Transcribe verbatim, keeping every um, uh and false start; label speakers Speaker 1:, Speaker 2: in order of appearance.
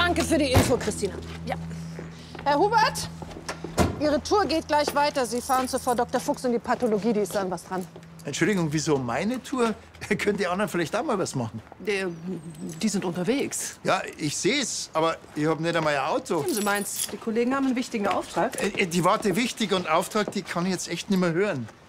Speaker 1: Danke für die Info, Christina. Ja. Herr Hubert, Ihre Tour geht gleich weiter. Sie fahren zu Frau Doktor Fuchs in die Pathologie, die ist da an was dran.
Speaker 2: Entschuldigung, wieso meine Tour? Können die anderen vielleicht auch mal was machen?
Speaker 3: Die, die sind unterwegs.
Speaker 2: Ja, ich sehe es, aber ich habe nicht einmal ein Auto.
Speaker 3: Du meinst, die Kollegen haben einen wichtigen Auftrag?
Speaker 2: Äh, Die Worte wichtig und Auftrag, die kann ich jetzt echt nicht mehr hören.